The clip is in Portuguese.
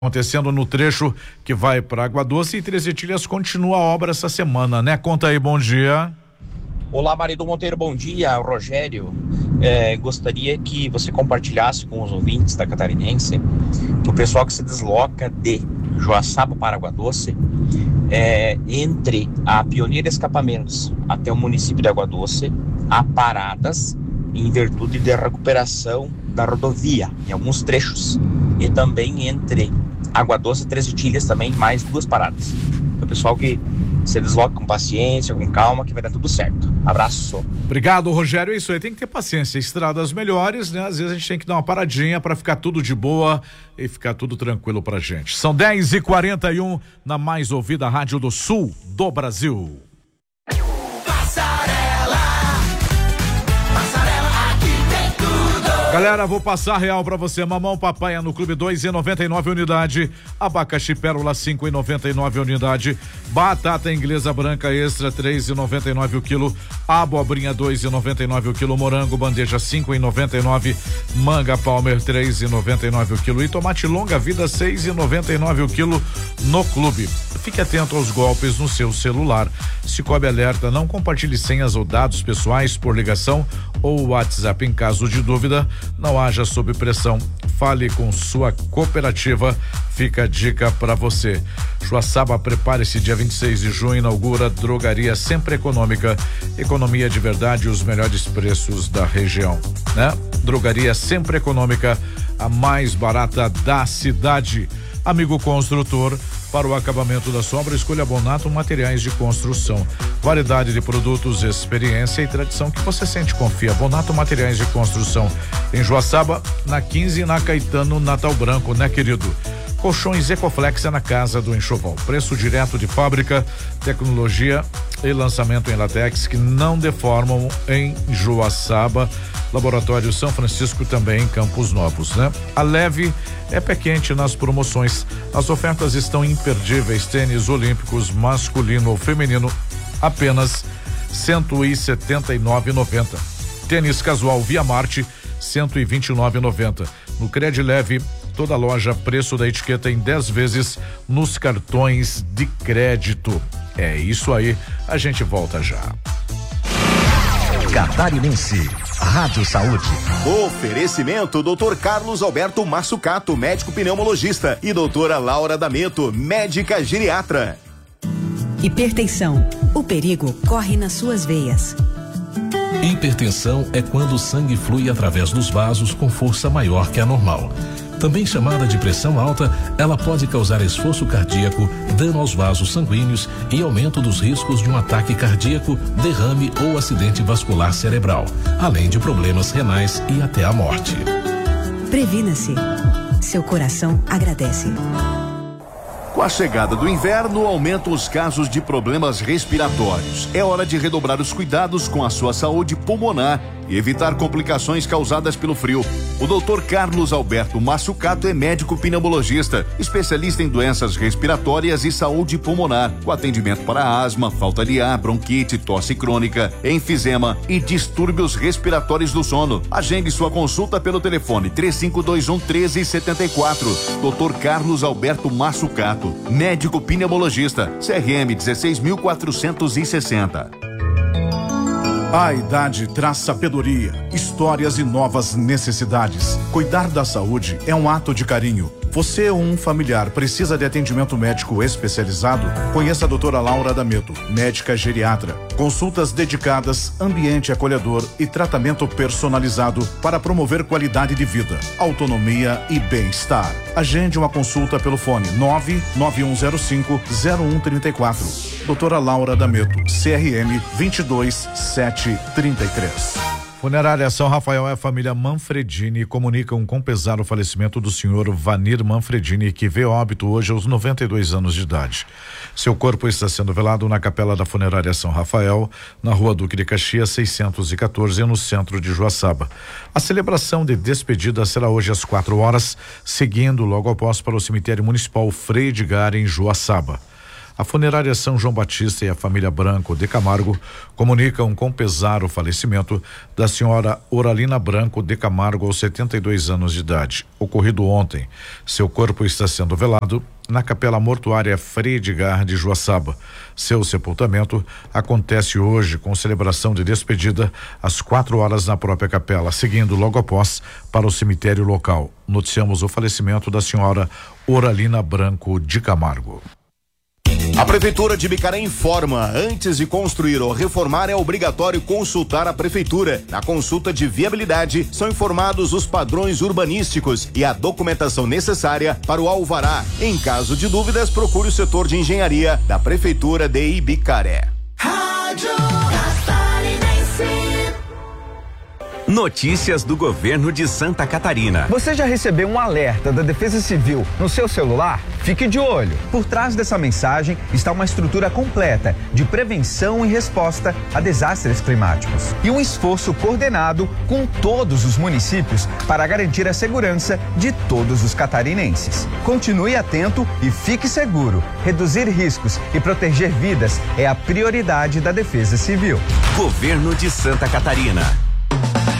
acontecendo no trecho que vai para Água Doce e Três Etilhas continua a obra essa semana, né? Conta aí, bom dia. Olá, Marido Monteiro, bom dia, Rogério. Gostaria que você compartilhasse com os ouvintes da Catarinense o pessoal que se desloca de Joaçaba para Água Doce, entre a Pioneira Escapamentos até o município de Água Doce, há paradas em virtude da recuperação da rodovia, em alguns trechos, e também entre Água Doce e Três Etilhas também, mais 2 paradas. O pessoal que se desloca com paciência, com calma, que vai dar tudo certo. Abraço. Obrigado, Rogério. É isso aí, tem que ter paciência. Estradas melhores, né? Às vezes a gente tem que dar uma paradinha para ficar tudo de boa e ficar tudo tranquilo pra gente. São 10h41 na mais ouvida Rádio do Sul do Brasil. Galera, vou passar real pra você. Mamão papai no Clube 2,99 unidade. Abacaxi pérola 5,99 unidade. Batata inglesa branca extra 3,99 o quilo. Abobrinha 2,99 o quilo. Morango bandeja 5,99. Manga Palmer 3,99 o quilo. E tomate longa vida 6,99 o quilo no Clube. Fique atento aos golpes no seu celular. Cicobi alerta, não compartilhe senhas ou dados pessoais por ligação ou WhatsApp em caso de dúvida. Não haja sob pressão. Fale com sua cooperativa. Fica a dica para você. Joaçaba, prepare-se, dia 26 de junho inaugura Drogaria Sempre Econômica. Economia de verdade e os melhores preços da região, né? Drogaria Sempre Econômica, a mais barata da cidade. Amigo construtor, para o acabamento da sua obra, escolha Bonato Materiais de Construção. Variedade de produtos, experiência e tradição que você sente e confia. Bonato Materiais de Construção. Em Joaçaba, na 15 e na Caetano, Natal Branco, né, querido? Colchões Ecoflex é na Casa do Enxoval. Preço direto de fábrica, tecnologia e lançamento em latex que não deformam em Joaçaba. Laboratório São Francisco também em Campos Novos, né? A Leve é pé quente nas promoções. As ofertas estão imperdíveis. Tênis olímpicos masculino ou feminino apenas R$179,90. Tênis casual Via Marte R$129,90. No Cred Leve, toda loja, preço da etiqueta em 10 vezes nos cartões de crédito. É isso aí, a gente volta já. Catarinense, Rádio Saúde. Oferecimento Dr. Carlos Alberto Massucato, médico pneumologista, e doutora Laura D'Ameto, médica geriatra. Hipertensão. O perigo corre nas suas veias. Hipertensão é quando o sangue flui através dos vasos com força maior que a normal. Também chamada de pressão alta, ela pode causar esforço cardíaco, dano aos vasos sanguíneos e aumento dos riscos de um ataque cardíaco, derrame ou acidente vascular cerebral, além de problemas renais e até a morte. Previna-se. Seu coração agradece. Com a chegada do inverno, aumentam os casos de problemas respiratórios. É hora de redobrar os cuidados com a sua saúde pulmonar e evitar complicações causadas pelo frio. O Dr. Carlos Alberto Massucato é médico pneumologista, especialista em doenças respiratórias e saúde pulmonar, com atendimento para asma, falta de ar, bronquite, tosse crônica, enfisema e distúrbios respiratórios do sono. Agende sua consulta pelo telefone 3521-1374. Dr. Carlos Alberto Massucato, médico pneumologista, CRM 16.460. A idade traz sabedoria, histórias e novas necessidades. Cuidar da saúde é um ato de carinho. Você ou um familiar precisa de atendimento médico especializado? Conheça a doutora Laura D'Ameto, médica geriatra. Consultas dedicadas, ambiente acolhedor e tratamento personalizado para promover qualidade de vida, autonomia e bem-estar. Agende uma consulta pelo fone 99105-0134. Doutora Laura D'Ameto, CRM 22733. Funerária São Rafael é a família Manfredini, comunicam com pesar o falecimento do senhor Vanir Manfredini, que veio a óbito hoje aos 92 anos de idade. Seu corpo está sendo velado na capela da Funerária São Rafael, na rua Duque de Caxias 614, no centro de Joaçaba. A celebração de despedida será hoje às 4 horas, seguindo logo após para o cemitério municipal Frei Edgar, em Joaçaba. A funerária São João Batista e a família Branco de Camargo comunicam com pesar o falecimento da senhora Oralina Branco de Camargo, aos 72 anos de idade, ocorrido ontem. Seu corpo está sendo velado na Capela Mortuária Frei Edgar de Joaçaba. Seu sepultamento acontece hoje com celebração de despedida às 4 horas na própria capela, seguindo logo após para o cemitério local. Noticiamos o falecimento da senhora Oralina Branco de Camargo. A Prefeitura de Bicaré informa: antes de construir ou reformar, é obrigatório consultar a Prefeitura. Na consulta de viabilidade, são informados os padrões urbanísticos e a documentação necessária para o alvará. Em caso de dúvidas, procure o setor de engenharia da Prefeitura de Ibicaré. Rádio Catarinense. Notícias do governo de Santa Catarina. Você já recebeu um alerta da Defesa Civil no seu celular? Fique de olho. Por trás dessa mensagem está uma estrutura completa de prevenção e resposta a desastres climáticos e um esforço coordenado com todos os municípios para garantir a segurança de todos os catarinenses. Continue atento e fique seguro. Reduzir riscos e proteger vidas é a prioridade da Defesa Civil. Governo de Santa Catarina.